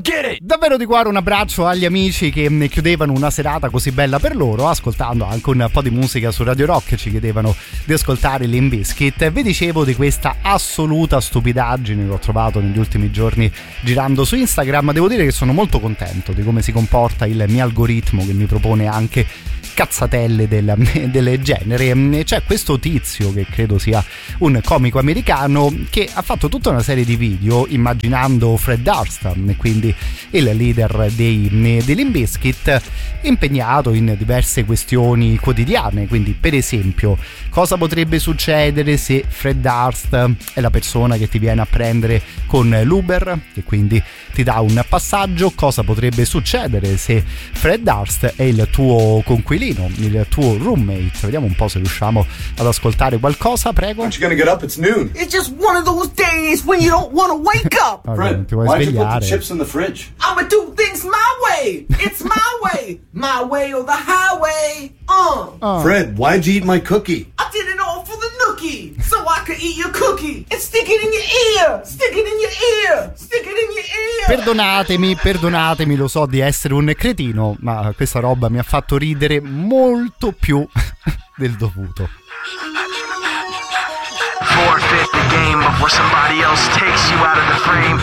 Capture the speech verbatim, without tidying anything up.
get it! Davvero di cuore un abbraccio agli amici che ne chiudevano una serata così bella per loro, ascoltando anche un po' di musica su Radio Rock. Ci chiedevano di ascoltare Limp Bizkit. Vi dicevo di questa assoluta stupidaggine che ho trovato negli ultimi giorni girando su Instagram. Devo dire che sono molto contento di come si comporta il mio algoritmo, che mi propone anche cazzatelle del, del genere. C'è questo tizio che credo sia un comico americano che ha fatto tutta una serie di video immaginando Fred Durst, quindi il leader dei, dei Limp Bizkit, impegnato in diverse questioni quotidiane. Quindi, per esempio, cosa potrebbe succedere se Fred Durst è la persona che ti viene a prendere con l'Uber e quindi ti dà un passaggio? Cosa potrebbe succedere se Fred Durst è il tuo conquilino, il tuo roommate? Vediamo un po' se riusciamo ad ascoltare qualcosa, prego. Aren't you gonna get up? It's noon. It's just one of those days when you don't want to wake up. Okay, Fred, ti vuoi why'd you put svegliare? the chips in the fridge? I'ma do things my way. It's my way. My way or the highway. Uh. Oh. Fred, why'd you eat my cookie? I did it all for the nookie. So I could eat your cookie and stick it in your ear. Stick it in your ear. Stick it in your ear. Perdonatemi, perdonatemi, lo so di essere un cretino, ma questa roba mi ha fatto ridere molto più del dovuto. Forfeit the game of where somebody else takes you out of the frame.